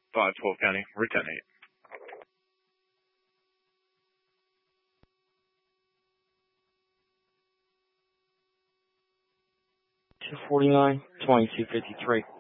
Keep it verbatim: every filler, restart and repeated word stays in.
five twelve County, return eight. two forty-nine, twenty-two fifty-three.